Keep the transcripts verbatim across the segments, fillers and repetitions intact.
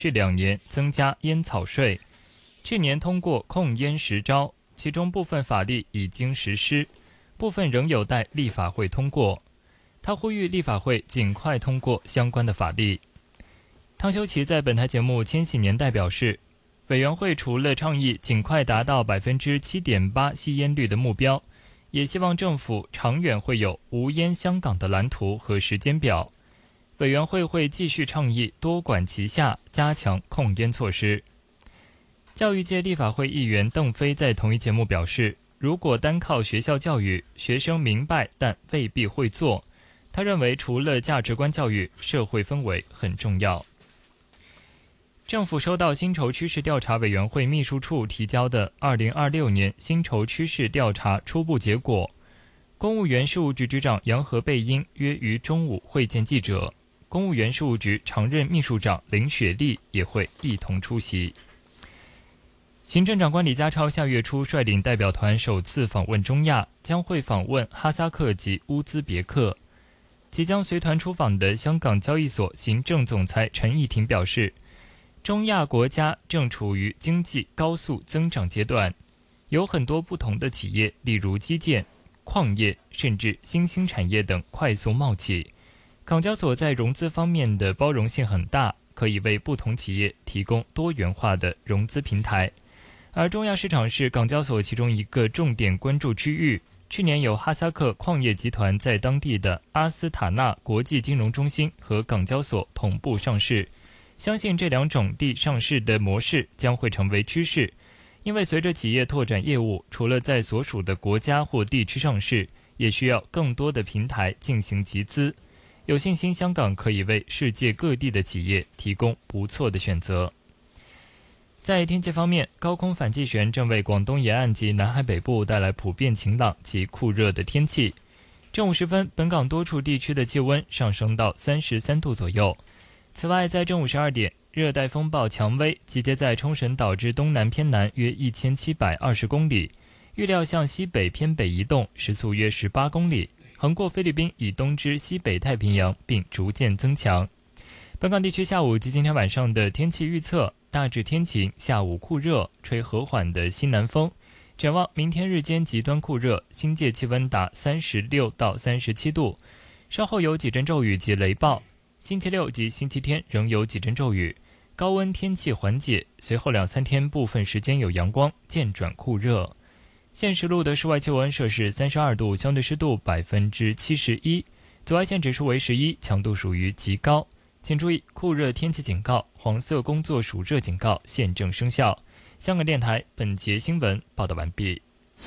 续两年增加烟草税。去年通过控烟十招，其中部分法律已经实施，部分仍有待立法会通过。他呼吁立法会尽快通过相关的法律。汤修齐在本台节目《千禧年代》表示，委员会除了倡议尽快达到 百分之七点八 吸烟率的目标，也希望政府长远会有无烟香港的蓝图和时间表。委员会会继续倡议多管齐下，加强控烟措施。教育界立法会议员邓飞在同一节目表示，如果单靠学校教育，学生明白但未必会做。他认为除了价值观教育，社会氛围很重要。政府收到薪酬趋势调查委员会秘书处提交的二零二六年薪酬趋势调查初步结果，公务员事务局局长杨何蓓英约于中午会见记者，公务员事务局常任秘书长林雪莉也会一同出席。行政长官李家超下月初率领代表团首次访问中亚，将会访问哈萨克及乌兹别克。即将随团出访的香港交易所行政总裁陈义婷表示，中亚国家正处于经济高速增长阶段，有很多不同的企业，例如基建、矿业，甚至新兴产业等快速冒起。港交所在融资方面的包容性很大，可以为不同企业提供多元化的融资平台。而中亚市场是港交所其中一个重点关注区域。去年有哈萨克矿业集团在当地的阿斯塔纳国际金融中心和港交所同步上市，相信这两种地上市的模式将会成为趋势。因为随着企业拓展业务，除了在所属的国家或地区上市，也需要更多的平台进行集资。有信心香港可以为世界各地的企业提供不错的选择。在天气方面，高空反气旋正为广东沿岸及南海北部带来普遍晴朗及酷热的天气。正午时分，本港多处地区的气温上升到三十三度左右。此外，在正午十二点，热带风暴蔷薇集结在冲绳岛之东南偏南约一千七百二十公里，预料向西北偏北移动，时速约十八公里，横过菲律宾以东之西北太平洋，并逐渐增强。本港地区下午及今天晚上的天气预测，大致天晴，下午酷热，吹和缓的西南风。展望明天日间极端酷热，新界气温达三十六到三十七度，稍后有几阵骤雨及雷暴。星期六及星期天仍有几阵骤雨，高温天气缓解，随后两三天部分时间有阳光，渐转酷热。现时录的室外气温摄氏三十二度，相对湿度百分之七十一，紫外线指数为十一，强度属于极高。请注意，酷热天气警告、黄色工作暑热警告现正生效。香港电台本节新闻报道完毕。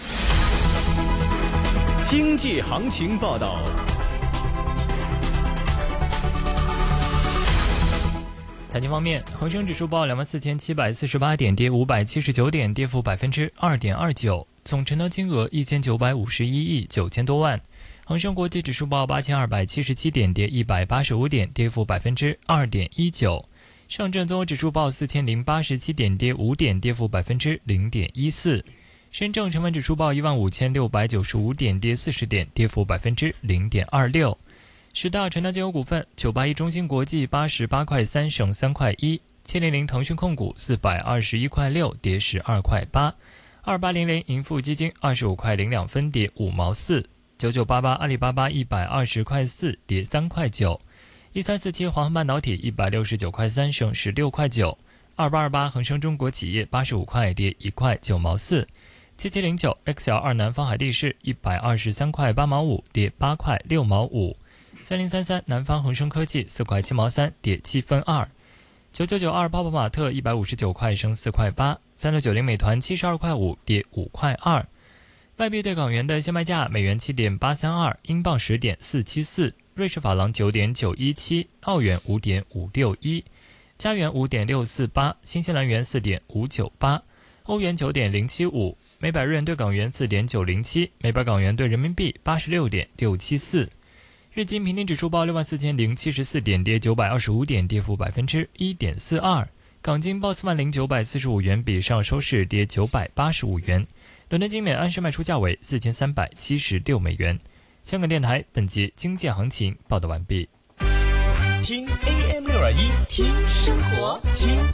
经济行情报道。 财经方面，恒生指数报两万四千七百四十八点，跌五百七十九点，跌幅百分之二点二九，总成交金额一千九百五十一亿九千多万。恒生国际指数报八千二百七十七点，跌一百八十五点，跌幅百分之二点一九。上证综合指数报四千零八十七点，跌五点，跌幅百分之零点一四。深证成分指数报一万五千六百九十五点，跌四十点，跌幅百分之零点二六。十大成交金额股份：九八一中芯国际八十八块三，升三块一；七零零腾讯控股四百二十一块六，跌十二块八；二八零零盈富基金二十五块零两分，跌五毛四；九九八八阿里巴巴一百二十块四，跌三块九；一三四七华虹半导体一百六十九块三，升十六块九；二八二八恒生中国企业八十五块，跌一块九毛四；七七零九 X L 二南方海力士一百二十三块八毛五，跌八块六毛五。三零三三南方恒生科技四块七毛三，跌七分二；九九九二泡泡玛特一百五十九块，升四块八；三六九零美团七十二块五，跌五块二。外币对港元的现卖价：美元七点八三二，英镑十点四七四，瑞士法郎九点九一七，澳元五点五六一，加元五点六四八，新西兰元四点五九八，欧元九点零七五，每百日元对港元四点九零七，每百港元对人民币八十六点六七四。日经平均指数报六万四千零七十四点，跌九百二十五点，跌幅百分之一点四二。港金报四万零九百四十五元，比上收市跌九百八十五元。伦敦金每安士卖出价为四千三百七十六美元。香港电台本节经济行情报道完毕。 听 A M 六二一， 听生活， 听